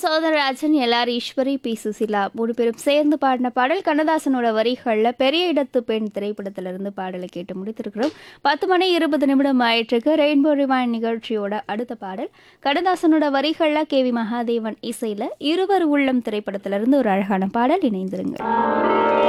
Soundararajan, LR Eswari, B Susheela 3 பேரும் சேர்ந்து பாடின பாடல். கண்ணதாசனோட வரிகள்ல பெரிய இடத்து பெண் திரைப்படத்திலிருந்து பாடலை கேட்டு முடித்திருக்கிறோம். 10 மணி 20 நிமிடம் ஆயிட்டிருக்கு. ரெயின்போ ரிவைண்ட் நிகழ்ச்சியோட அடுத்த பாடல் கண்ணதாசனோட வரிகள்ல கேவி மகாதேவன் இசையில இருவர் உள்ளம் திரைப்படத்திலிருந்து ஒரு அழகான பாடல். இணைந்திருங்கள்.